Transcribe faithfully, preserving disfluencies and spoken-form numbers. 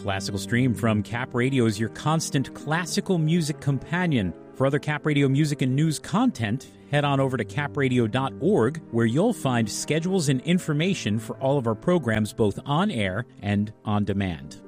Classical Stream from Cap Radio is your constant classical music companion. For other Cap Radio music and news content, head on over to cap radio dot org, where you'll find schedules and information for all of our programs, both on air and on demand.